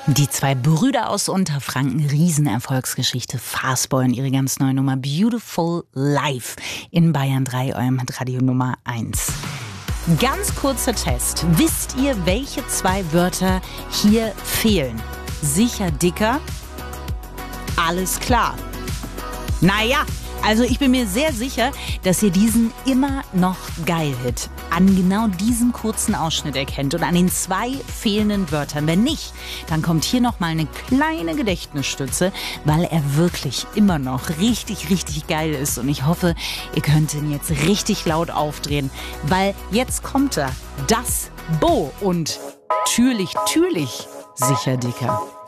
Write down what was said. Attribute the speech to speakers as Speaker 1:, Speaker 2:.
Speaker 1: Die zwei Brüder aus Unterfranken, Riesenerfolgsgeschichte, Fastboy und ihre ganz neue Nummer Beautiful Life in Bayern 3, eurem Radio Nummer 1. Ganz kurzer Test. Wisst ihr, welche zwei Wörter hier fehlen? Sicher dicker? Alles klar. Naja, also ich bin mir sehr sicher, dass ihr diesen immer noch Geil-Hit an genau diesem kurzen Ausschnitt erkennt und an den zwei fehlenden Wörtern. Wenn nicht, dann kommt hier nochmal eine kleine Gedächtnisstütze, weil er wirklich immer noch richtig, richtig geil ist. Und ich hoffe, ihr könnt ihn jetzt richtig laut aufdrehen, weil jetzt kommt er, das Bo und Türlich, sicher dicker.